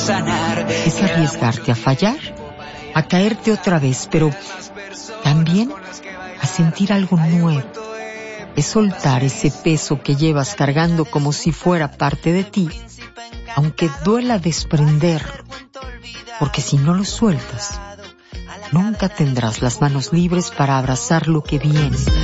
Es arriesgarte a fallar, a caerte otra vez, pero también a sentir algo nuevo. Es soltar ese peso que llevas cargando como si fuera parte de ti, aunque duela desprenderlo, porque si no lo sueltas, nunca tendrás las manos libres para abrazar lo que viene.